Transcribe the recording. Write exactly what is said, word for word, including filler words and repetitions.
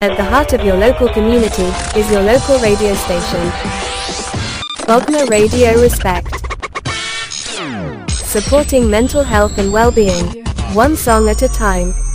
At the heart of your local community is your local radio station. Bogner Radio Respect. Supporting mental health and well-being, one song at a time.